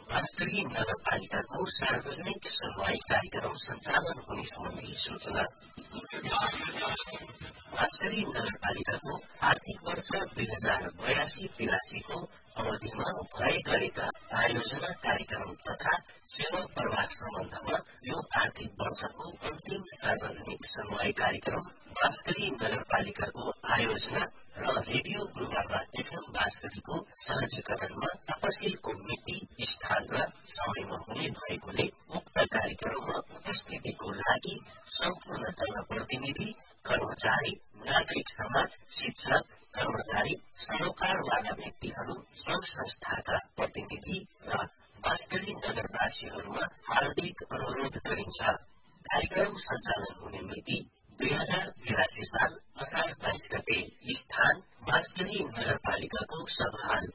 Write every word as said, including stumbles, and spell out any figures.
वास्तवी नगरपालिकाको सार्वजनिक सुनवाई कार्यक्रम सञ्चालन हुने सम्बन्धी सूचना। वास्तवी नगरपालिकाको आर्थिक वर्ष दुई हजार बयासी तिरासीको अवधिमा भए गरेका आयोजना कार्यक्रम तथा सेवा प्रवाह सम्बन्धमा यो आर्थिक वर्षको अन्तिम सार्वजनिक सुनवाई कार्यक्रम वास्तवी नगरपालिकाको आयोजना र रेडियो गुरुबाबा एफएम वास्तवीको सहजीकरणमा तपसिलको मिति, स्थान र समयमा हुने भएकोले उक्त कार्यक्रममा उपस्थितिको लागि सम्पूर्ण जनप्रतिनिधि, कर्मचारी, नागरिक समाज, शिक्षक, कर्मचारी, सरोकारवाला व्यक्तिहरू, संघ संस्थाका प्रतिनिधि र वास्तवी नगरवासीहरूमा हार्दिक अनुरोध गरिन्छ। कार्यक्रम सञ्चालन हुने मिति दुई हजार तिरासी साल असार बाइस गते। स्थान वास्तवी नगरपालिकाको सभाहाल